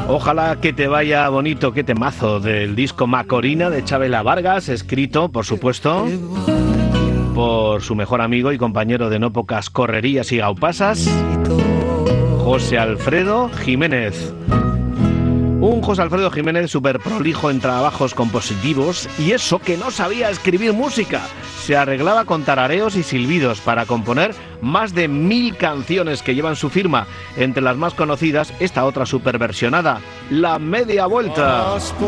Ojalá que te vaya bonito, qué temazo del disco Macorina de Chabela Vargas, escrito, por supuesto, por su mejor amigo y compañero de no pocas correrías y gaupasas, José Alfredo Jiménez. Un José Alfredo Jiménez súper prolijo en trabajos compositivos, y eso que no sabía escribir música. Se arreglaba con tarareos y silbidos para componer más de 1000 canciones que llevan su firma. Entre las más conocidas, esta otra superversionada, La Media Vuelta.